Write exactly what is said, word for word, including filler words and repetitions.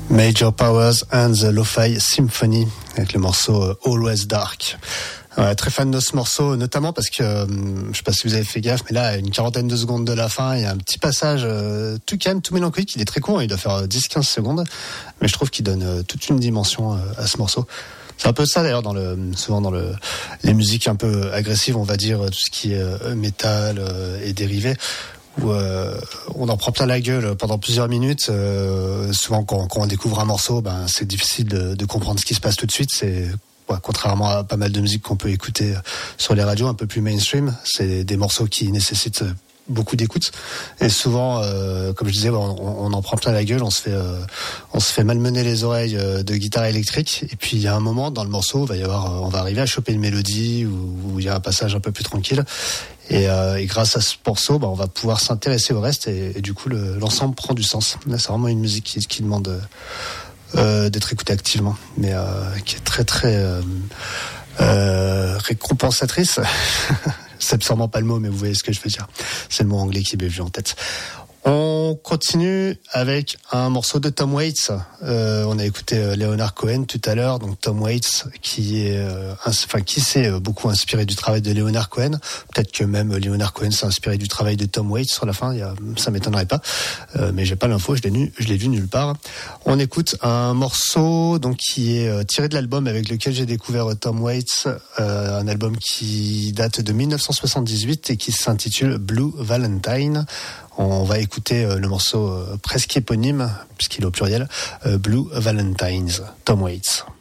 Major Powers and the Lo-Fi Symphony avec le morceau euh, Always Dark. Ouais, très fan de ce morceau, notamment parce que euh, je sais pas si vous avez fait gaffe, mais là, à une quarantaine de secondes de la fin, il y a un petit passage euh, tout calme, tout mélancolique. Il est très court, il doit faire dix à quinze secondes, mais je trouve qu'il donne euh, toute une dimension euh, à ce morceau. C'est un peu ça d'ailleurs dans le souvent dans le les musiques un peu agressives, on va dire tout ce qui est euh, métal euh, et dérivé, où euh, on en prend plein la gueule pendant plusieurs minutes. Euh, souvent quand, quand on découvre un morceau, ben c'est difficile de, de comprendre ce qui se passe tout de suite. C'est ouais, contrairement à pas mal de musique qu'on peut écouter sur les radios un peu plus mainstream, c'est des morceaux qui nécessitent beaucoup d'écoute et souvent euh, comme je disais on, on en prend plein la gueule, on se fait euh, on se fait malmener les oreilles euh, de guitare électrique, et puis il y a un moment dans le morceau il va y avoir euh, on va arriver à choper une mélodie où, où il y a un passage un peu plus tranquille, et, euh, et grâce à ce morceau bah, on va pouvoir s'intéresser au reste, et, et du coup le, l'ensemble prend du sens. Là, c'est vraiment une musique qui, qui demande euh, d'être écoutée activement, mais euh, qui est très très euh, euh, récompensatrice. C'est sûrement pas le mot, mais vous voyez ce que je veux dire. C'est le mot anglais qui m'est venu en tête. On continue avec un morceau de Tom Waits. Euh, on a écouté euh, Leonard Cohen tout à l'heure, donc Tom Waits qui est, euh, ins- enfin qui s'est euh, beaucoup inspiré du travail de Leonard Cohen. Peut-être que même Leonard Cohen s'est inspiré du travail de Tom Waits sur la fin. Il y a, ça m'étonnerait pas, euh, mais j'ai pas l'info. Je l'ai nu, je l'ai vu nulle part. On écoute un morceau donc qui est euh, tiré de l'album avec lequel j'ai découvert euh, Tom Waits, euh, un album qui date de dix-neuf cent soixante-dix-huit et qui s'intitule Blue Valentine. On va écouter euh, le morceau euh, presque éponyme, puisqu'il est au pluriel, euh, Blue Valentines, Tom Waits.